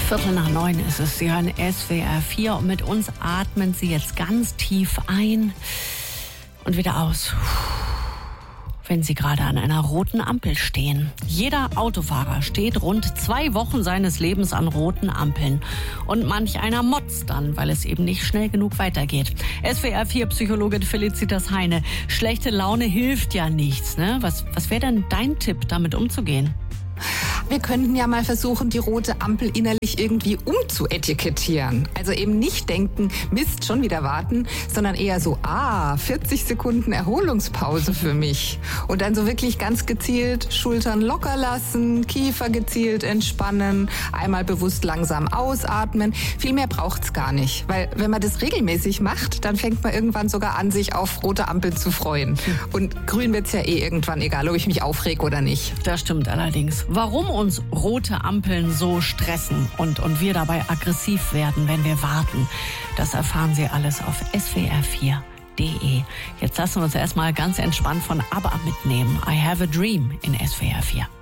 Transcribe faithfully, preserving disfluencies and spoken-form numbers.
Viertel nach neun ist es. Sie hören S W R vier und mit uns atmen Sie jetzt ganz tief ein und wieder aus, wenn Sie gerade an einer roten Ampel stehen. Jeder Autofahrer steht rund zwei Wochen seines Lebens an roten Ampeln. Und manch einer motzt dann, weil es eben nicht schnell genug weitergeht. S W R vier Psychologin Felicitas Heine. Schlechte Laune hilft ja nichts, ne? Was, was wäre denn dein Tipp, damit umzugehen? Wir könnten ja mal versuchen, die rote Ampel innerlich irgendwie umzuetikettieren. Also eben nicht denken, Mist, schon wieder warten, sondern eher so, ah, vierzig Sekunden Erholungspause für mich. Und dann so wirklich ganz gezielt Schultern locker lassen, Kiefer gezielt entspannen, einmal bewusst langsam ausatmen. Viel mehr braucht's gar nicht. Weil wenn man das regelmäßig macht, dann fängt man irgendwann sogar an, sich auf rote Ampeln zu freuen. Und grün wird's ja eh irgendwann, egal ob ich mich aufreg oder nicht. Das stimmt allerdings. Warum uns rote Ampeln so stressen und, und wir dabei aggressiv werden, wenn wir warten, das erfahren Sie alles auf S W R vier Punkt de. Jetzt lassen wir uns erstmal ganz entspannt von ABBA mitnehmen. I Have a Dream in S W R vier.